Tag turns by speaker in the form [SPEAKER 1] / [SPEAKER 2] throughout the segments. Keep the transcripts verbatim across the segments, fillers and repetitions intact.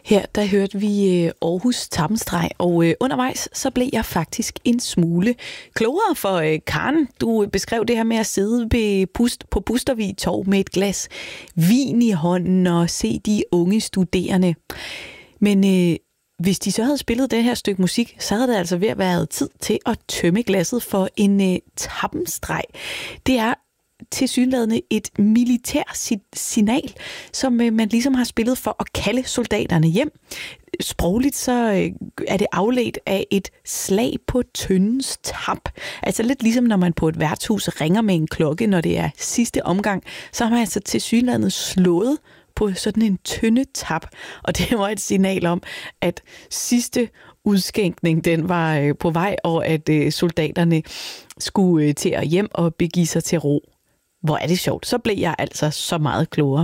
[SPEAKER 1] Her der hørte vi Aarhus Tappenstreg, og øh, undervejs så blev jeg faktisk en smule klogere, for øh, Karen, du beskrev det her med at sidde ved pust, på Pustervig Torv med et glas vin i hånden og se de unge studerende. Men øh, hvis de så havde spillet det her stykke musik, så havde det altså ved at være tid til at tømme glasset for en øh, tappenstreg. Det er tilsyneladende et militær signal, som øh, man ligesom har spillet for at kalde soldaterne hjem. Sprogligt så øh, er det afledt af et slag på tøndens tap. Altså lidt ligesom når man på et værtshus ringer med en klokke, når det er sidste omgang, så har man altså tilsyneladende slået på sådan en tynde tap, og det var et signal om, at sidste udskænkning, den var øh, på vej, og at øh, soldaterne skulle øh, til at hjem og begive sig til ro. Hvor er det sjovt. Så blev jeg altså så meget klogere.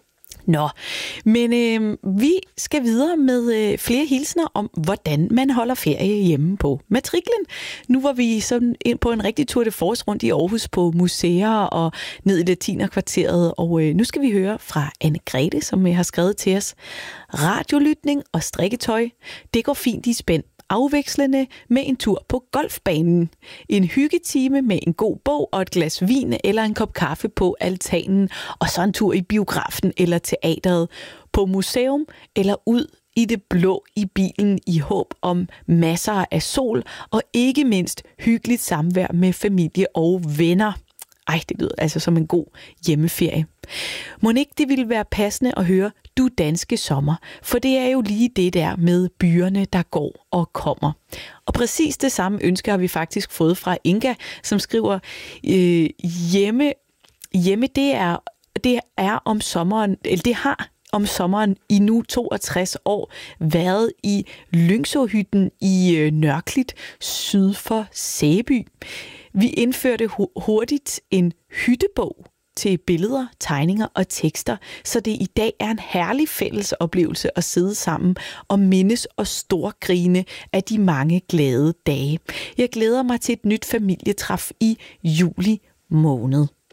[SPEAKER 1] Nå, men øh, vi skal videre med øh, flere hilsner om, hvordan man holder ferie hjemme på matriklen. Nu var vi sådan ind på en rigtig tur de force rundt i Aarhus på museer og ned i Latinerkvarteret, og øh, nu skal vi høre fra Anne-Grethe, som øh, har skrevet til os. Radiolytning og strikketøj, det går fint i spænd. Afvekslende med en tur på golfbanen. En hyggetime med en god bog og et glas vin eller en kop kaffe på altanen, og så en tur i biografen eller teateret, på museum eller ud i det blå i bilen i håb om masser af sol og ikke mindst hyggeligt samvær med familie og venner. Ej, det lyder altså som en god hjemmeferie. Mon ikke det ville være passende at høre Du danske sommer, for det er jo lige det der med byerne, der går og kommer. Og præcis det samme ønske har vi faktisk fået fra Inga, som skriver, øh, hjemme, hjemme det, er, det er om sommeren, eller det har om sommeren i nu toogtres år været i Lyngsåhytten i øh, Nørklit, syd for Sæby. Vi indførte hurtigt en hyttebog til billeder, tegninger og tekster, så det i dag er en herlig fælles oplevelse at sidde sammen og mindes og storgrine af de mange glade dage. Jeg glæder mig til et nyt familietræf i juli måned.